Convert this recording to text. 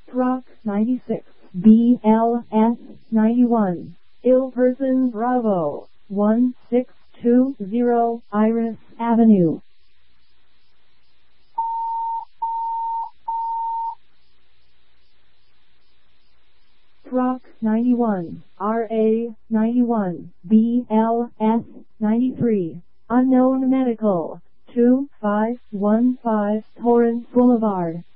Truck 96, BLS 91, Ill Person Bravo, 1620 Iris Avenue. Truck 91, RA 91, BLS 93, Unknown Medical, 2515 Torrance Boulevard,